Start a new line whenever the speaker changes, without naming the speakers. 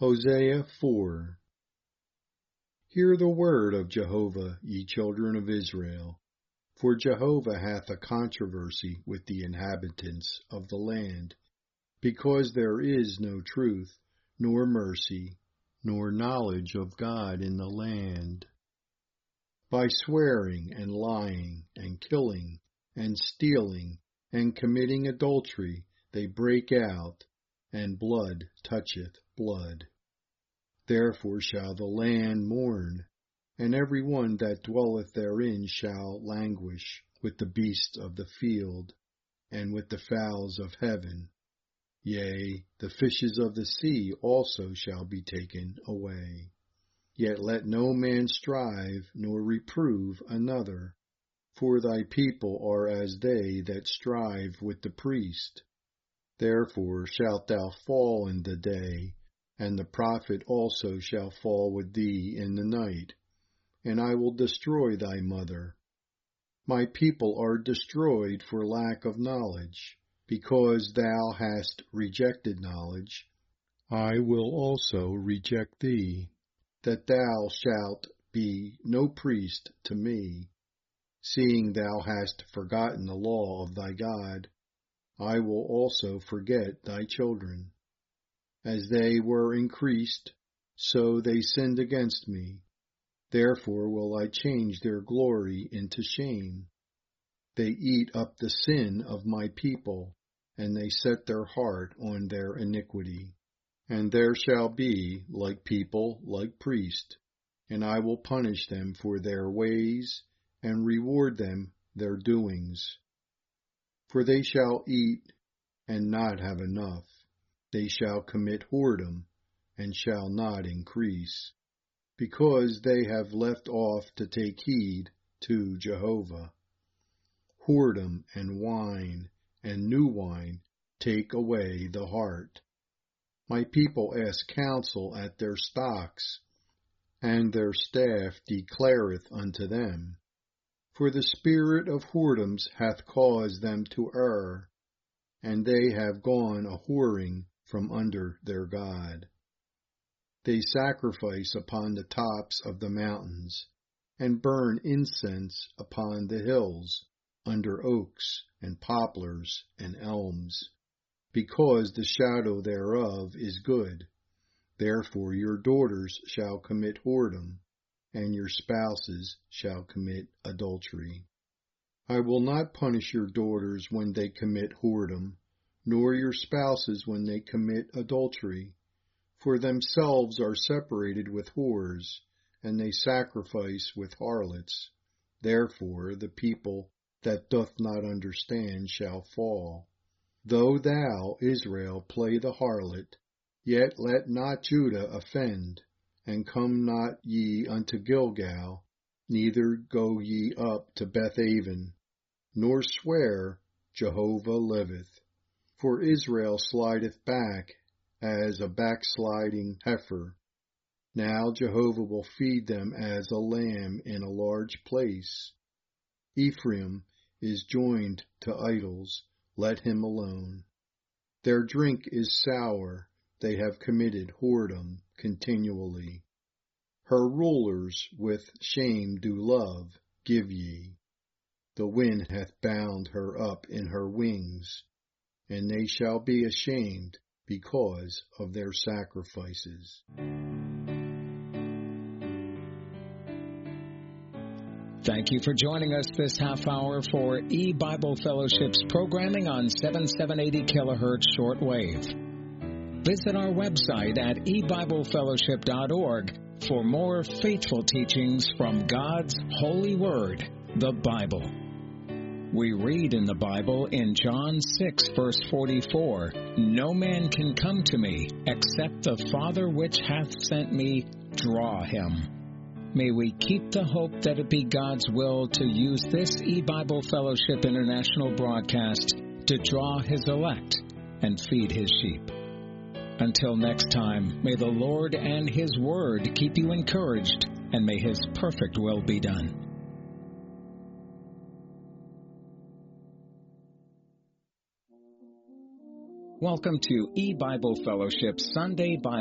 Hosea 4. Hear the word of Jehovah, ye children of Israel. For Jehovah hath a controversy with the inhabitants of the land, because there is no truth, nor mercy, nor knowledge of God in the land. By swearing and lying and killing and stealing and committing adultery they break out, and blood toucheth blood. Therefore shall the land mourn, and every one that dwelleth therein shall languish with the beasts of the field, and with the fowls of heaven. Yea, the fishes of the sea also shall be taken away. Yet let no man strive nor reprove another, for thy people are as they that strive with the priest. Therefore shalt thou fall in the day, and the prophet also shall fall with thee in the night, and I will destroy thy mother. My people are destroyed for lack of knowledge, because thou hast rejected knowledge. I will also reject thee, that thou shalt be no priest to me. Seeing thou hast forgotten the law of thy God, I will also forget thy children. As they were increased, so they sinned against me. Therefore will I change their glory into shame. They eat up the sin of my people, and they set their heart on their iniquity. And there shall be, like people, like priest, and I will punish them for their ways, and reward them their doings. For they shall eat, and not have enough. They shall commit whoredom, and shall not increase, because they have left off to take heed to Jehovah. Whoredom and wine and new wine take away the heart. My people ask counsel at their stocks, and their staff declareth unto them. For the spirit of whoredoms hath caused them to err, and they have gone a whoring from under their God. They sacrifice upon the tops of the mountains, and burn incense upon the hills, under oaks and poplars and elms, because the shadow thereof is good. Therefore your daughters shall commit whoredom, and your spouses shall commit adultery. I will not punish your daughters when they commit whoredom, nor your spouses when they commit adultery, for themselves are separated with whores, and they sacrifice with harlots. Therefore the people that doth not understand shall fall. Though thou, Israel, play the harlot, yet let not Judah offend, and come not ye unto Gilgal, neither go ye up to Bethaven, nor swear, Jehovah liveth. For Israel slideth back as a backsliding heifer. Now Jehovah will feed them as a lamb in a large place. Ephraim is joined to idols, let him alone. Their drink is sour, they have committed whoredom continually. Her rulers with shame do love, give ye. The wind hath bound her up in her wings, and they shall be ashamed because of their sacrifices.
Thank you for joining us this half hour for E-Bible Fellowship's programming on 7780 kHz shortwave. Visit our website at ebiblefellowship.org for more faithful teachings from God's holy word, the Bible. We read in the Bible in John 6, verse 44, "No man can come to me, except the Father which hath sent me draw him." May we keep the hope that it be God's will to use this E-Bible Fellowship International broadcast to draw His elect and feed His sheep. Until next time, may the Lord and His Word keep you encouraged, and may His perfect will be done. Welcome to E-Bible Fellowship Sunday Bible